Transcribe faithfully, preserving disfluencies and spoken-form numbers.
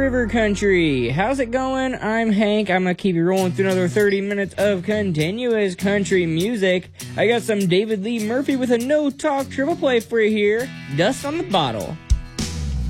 River Country. How's it going? I'm Hank. I'm gonna keep you rolling through another thirty minutes of continuous country music. I got some David Lee Murphy with a no-talk triple play for you here. Dust on the Bottle.